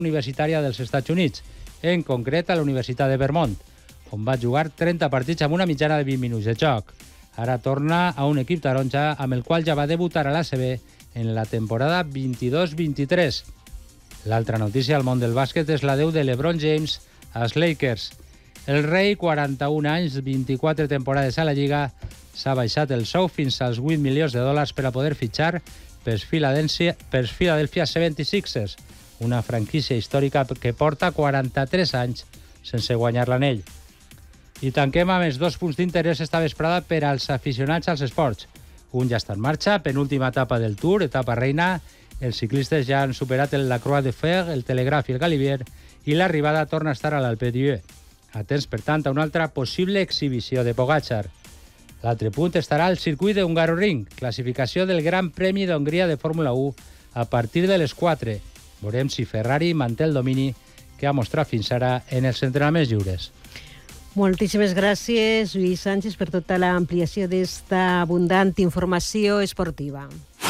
universitària dels Estats Units, en concret a la Universitat de Vermont, on va jugar 30 partits amb una mitjana de 20 minuts de joc. Ara torna a un equip taronja amb el qual ja va debutar a l'ACB en la temporada 22-23. L'altra notícia al món del bàsquet és l'adeu de LeBron James als Lakers. El rei, 41 anys, 24 temporades a la Lliga, s'ha baixat el sou fins als $8 milions per a poder fitxar pels Philadelphia 76ers, una franquícia històrica que porta 43 anys sense guanyar l'anell. I tanquem amb els 2 punts d'interès esta vesprada per als aficionats als esports. Un ja està en marxa, penúltima etapa del Tour, etapa reina. Els ciclistes ja han superat la Croix de Fer, el Telegraph i el Galibier, i l'arribada torna a estar a l'Alpe d'Huez. Atents, per tant, a una altra possible exhibició de Pogačar. L'altre punt estarà al circuit de Hungaroring, classificació del Gran Premi d'Hongria de Fórmula 1 a partir de les 4. Veurem si Ferrari manté el domini que ha mostrat fins ara en els entrenaments lliures. Moltíssimes gràcies, Lluís Sánchez, per tota l'ampliació d'esta abundant informació esportiva.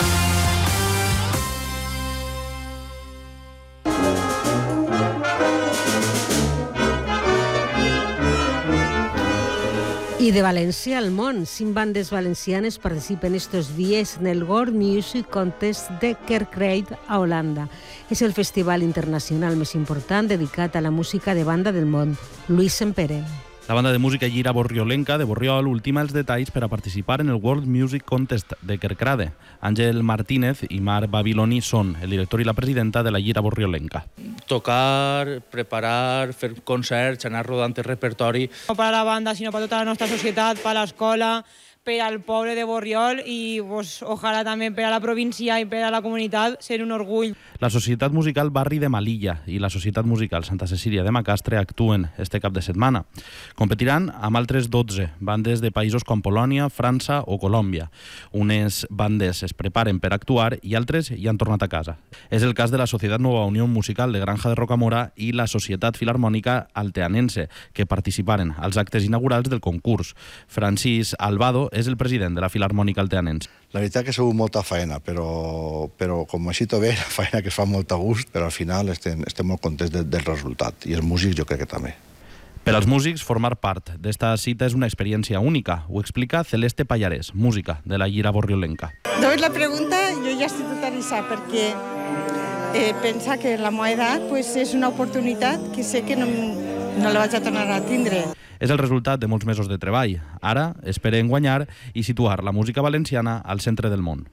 I de València al món, 5 bandes valencianes participen estos dies en el World Music Contest de Kerkrade a Holanda. És el festival internacional més important dedicat a la música de banda del món. Luis Sempere. La banda de música Llira Borriolenca de Borriol ultima els detalls per a participar en el World Music Contest de Kerkrade. Àngel Martínez i Mar Babiloni són el director i la presidenta de la Llira Borriolenca. Tocar, preparar, fer concerts, anar rodant el repertori. No per a la banda, sinó per tota la nostra societat, per a l'escola, per al poble de Borriol i ojalà també per a la província i per a la comunitat ser un orgull. La Societat Musical Barri de Malilla i la Societat Musical Santa Cecília de Macastre actuen este cap de setmana. Competiran amb altres 12 bandes de països com Polònia, França o Colòmbia. Unes bandes es preparen per actuar i altres ja han tornat a casa. És el cas de la Societat Nova Unió Musical de Granja de Rocamora i la Societat Filarmònica Alteanense, que participaren als actes inaugurals del concurs. Francis Albado és el president de la Filarmònica Alteanense. La veritat que ha sigut molta feina, però com així tot bé, la feina que es fa molt a gust, però al final estem molt contents del resultat. I els músics jo crec que també. Per als músics, formar part d'esta cita és una experiència única. Ho explica Celeste Pallarès, música de la Llira Borriolenca. Doncs la pregunta jo ja estic totalitzada perquè pensa que la meva edat és una oportunitat que sé que no la vaig a tornar a tindre. És el resultat de molts mesos de treball. Ara esperen guanyar i situar la música valenciana al centre del món.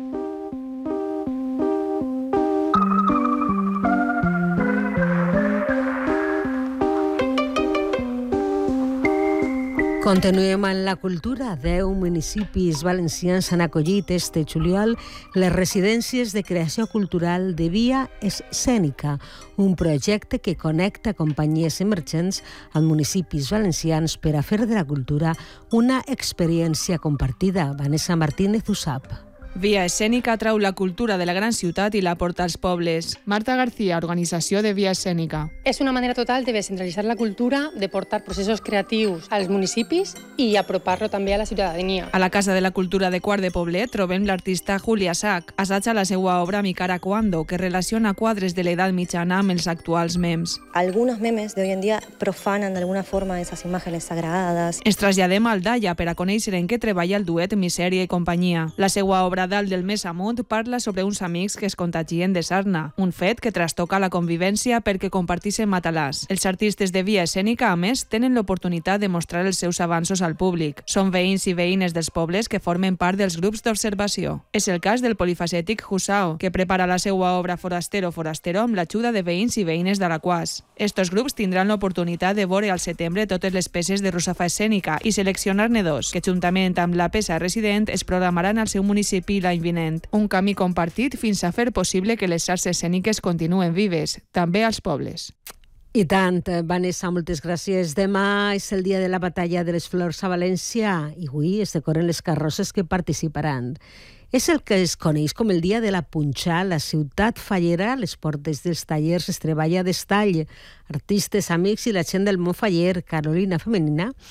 Continuem amb la cultura. 10 municipis valencians han acollit este juliol les residències de creació cultural de Via Escènica, un projecte que connecta companyies emergents amb municipis valencians per a fer de la cultura una experiència compartida. Vanessa Martínez ho sap. Via Escènica atrau la cultura de la gran ciutat i la porta als pobles. Marta García, organització de Via Escènica. És una manera total de descentralitzar la cultura, de portar processos creatius als municipis i apropar-lo també a la ciutadania. A la Casa de la Cultura de Quart de Poblet trobem l'artista Julia Sac. Assaja la seva obra Mi cara cuando, que relaciona quadres de l'edat mitjana amb els actuals memes. Algunos memes de hoy en día profanan de alguna forma esas imágenes sagradas. Ens traslladem al Dalla per a conèixer en què treballa el duet Misèria i companyia. La seva obra Dalt del Més Amunt parla sobre uns amics que es contagien de sarna, un fet que trastoca la convivència perquè compartixen matalàs. Els artistes de Via Escènica, a més, tenen l'oportunitat de mostrar els seus avanços al públic. Són veïns i veïnes dels pobles que formen part dels grups d'observació. És el cas del polifacètic Husao, que prepara la seva obra Forastero amb l'ajuda de veïns i veïnes d'Alaquàs. Estos grups tindran l'oportunitat de veure al setembre totes les peces de Rusafa Escènica i seleccionar-ne 2, que juntament amb la peça resident es programaran al seu municipi l'any vinent. Un camí compartit fins a fer possible que les arts escèniques continuen vives, també als pobles. I tant, Vanessa, moltes gràcies. Demà és el dia de la batalla de les flors a València i avui es decoren les carrosses que participaran. És el que es coneix com el dia de la punxa. La ciutat fallera, les portes dels tallers es treballa d'estall. Artistes, amics i la gent del món faller, Carolina Femenina,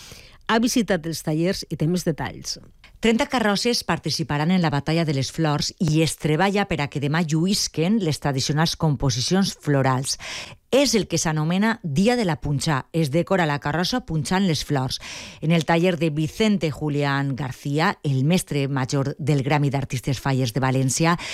ha visitat els tallers i té més detalls. 30 carrosses participaran en la Batalla de les Flors i es treballa per a que demà lluïsquen les tradicionals composicions florals. És el que s'anomena Dia de la Punxà. Es decora la carrossa punxant les flors. En el taller de Vicente Julián García, el mestre major del Gremi d'Artistes Fallers de València,